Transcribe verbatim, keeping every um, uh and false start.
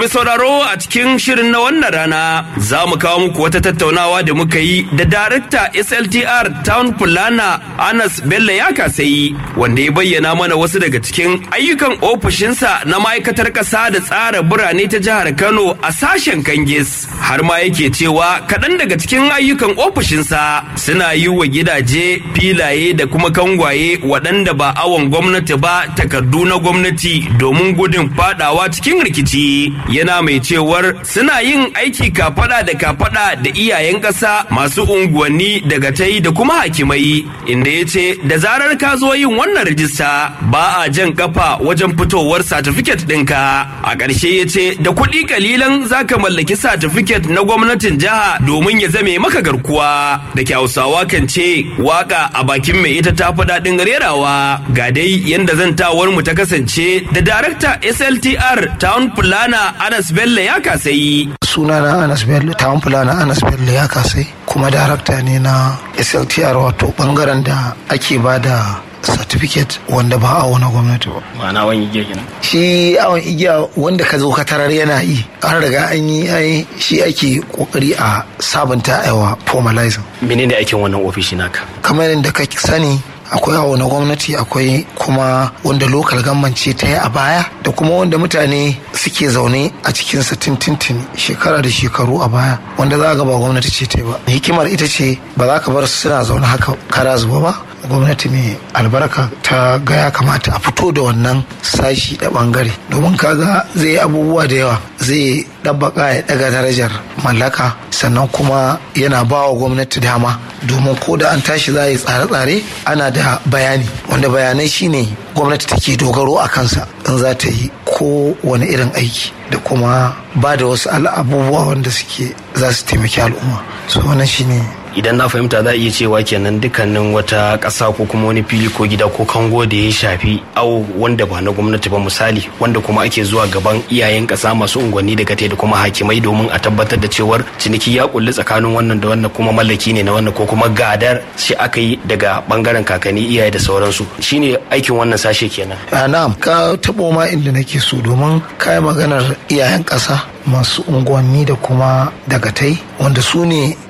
mai sauraro a cikin shirin na wannan rana za mu kawo muku wata tattaunawa da muka yi da darakta S L T R Town Fulana Anas Bello ya kasayi wanda ya bayyana mana wasu daga cikin ayyukan ofishinsa na ma'aikatar ƙasa da tsara birane ta jihar Kano a sashen Kangis har ma yake cewa kaɗan daga cikin ayyukan ofishinsa suna yi wa gidaje filaye da kuma kangwaye waɗanda ba awon gwamnati ba takardu na gwamnati domin gudun fadawa cikin rikici. Yana mai cewar suna yin aiki kafada da kafada da iyayen ƙasa masu unguwanni daga tai da kuma hakimai, inda ya ce da zarar ka zo yin wannan rijista ba a jan kafa wajen fitowar satifiket ɗinka. A ƙarshe ya ce da kuɗi kalilan za ka mallaki satifiket na gwamnatin jiha domin ya zame maka garkuwa. Da Hausawa kan ce waka a bakin mai ita ta fi daɗin rerawa. Ga dai yanda zantawar mu ta kasance da darakta S L T R Town Fulana Anas Bello ya kasayi. Sunana Anas Bello, Town Fulana Anas Bello ya kasai, kuma darakta ne na S L T R, wato bangaren da ake ba da certificate wanda ba a wani gwamnati ba. Ma'ana awon igiya kenan. Shi awon igiya wanda ka zo ka tarar yana yi, an riga an yi ai shi ake kokari a sabunta aiwa formalizing. Menene aikin wannan ofishi naka? Kamar yadda ka sani akwai awo na gwamnati, akwai kuma wanda local government ce ta yi a baya, da kuma wanda mutane suke zaune a cikin sa tintintin shekara da shekaru a baya, wanda za ga ba gwamnati ce ta yi ba. Hikimar ita ce ba za ka bar su suna zaune haka kara zuba ba. Gwamnati mai albarka ta ga ya kamata a fito da wannan sashi da bangare, domin kaga zai yi abubuwa da yawa, zai ɗabbaka ya ɗaga darajar mallaka, sannan kuma yana ba wa gwamnati dama, domin ko da an tashi za a yi tsare-tsare ana da bayani, wanda bayanai shine gwamnati take dogaro a kansa in za ta yi ko wani irin aiki, da kuma ba da wasu abubuwa wanda suke za su taimaki al'umma. So wannan shine. Idan na fahimta za a iya cewa kenan dukkanin wata ƙasa ko kuma wani fili ko gida ko kango da ya shafi awo wanda ba na gwamnati ba, misali wanda kuma ake zuwa gaban iyayen ƙasa masu unguwanni da gate da kuma hakimai domin a tabbatar da cewar ciniki ya kulli tsakanin wannan da wannan, kuma mallaki ne na wannan ko kuma gadar shi aka yi daga bangaren kakanni iyaye da sauransu, shine aikin wannan sashe kenan. Na'am, ka tabo ma inda nake so, domin kai maganar iyayen ƙasa masu unguwanni da kuma dagatai wanda su ne